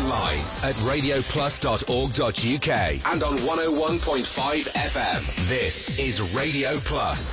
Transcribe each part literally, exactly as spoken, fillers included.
online at radio plus dot org dot u k and on one oh one point five F M. This is Radio Plus.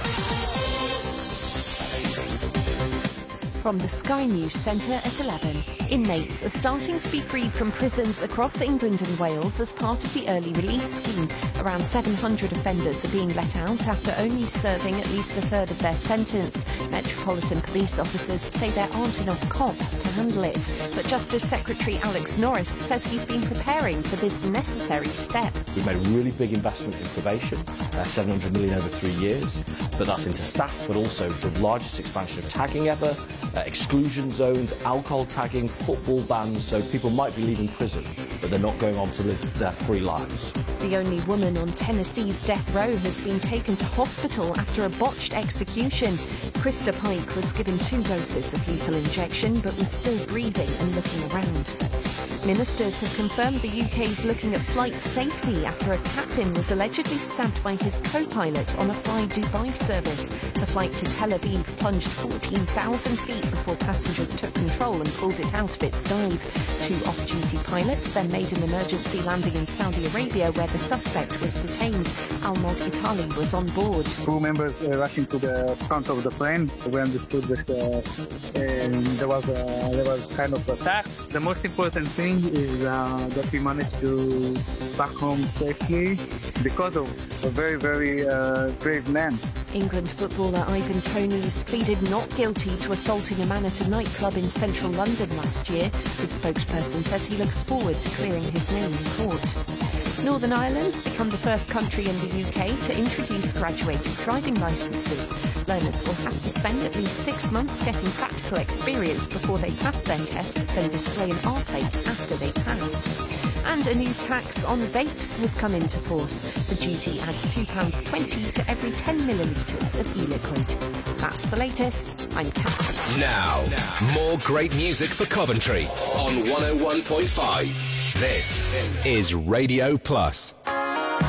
From the Sky News Centre at eleven. Inmates are starting to be freed from prisons across England and Wales as part of the early release scheme. Around seven hundred offenders are being let out after only serving at least a third of their sentence. Metropolitan Police officers say there aren't enough cops to handle it. But Justice Secretary Alex Norris says he's been preparing for this necessary step. We've made a really big investment in probation, uh, seven hundred million over three years, but that's into staff, but also the largest expansion of tagging ever, uh, exclusion zones, alcohol tagging, football bans, so people might be leaving prison, but they're not going on to live their free lives. The only woman on Tennessee's death row has been taken to hospital after a botched execution. Krista Pike was given two doses of lethal injection, but was still breathing and looking around. Ministers have confirmed the U K's looking at flight safety after a captain was allegedly stabbed by his co-pilot on a Fly Dubai service. The flight to Tel Aviv plunged fourteen thousand feet before passengers took control and pulled it out of its dive. Two off-duty pilots then made an emergency landing in Saudi Arabia where the suspect was detained. Almog Itali was on board. Crew members uh, rushing to the front of the plane. We understood that uh, um, there was a, there was kind of attack. The most important thing is uh, that we managed to back home safely because of a very, very uh, brave man. England footballer Ivan Toney's pleaded not guilty to assaulting a man at a nightclub in central London last year. His spokesperson says he looks forward to clearing his name in court. Northern Ireland's become the first country in the U K to introduce graduated driving licences. Learners will have to spend at least six months getting practical experience before they pass their test, then display an R plate after they pass. And a new tax on vapes has come into force. The duty adds two pounds twenty to every ten millilitres of e-liquid. That's the latest. I'm Kat. Now, more great music for Coventry on one oh one point five. This is Radio Plus.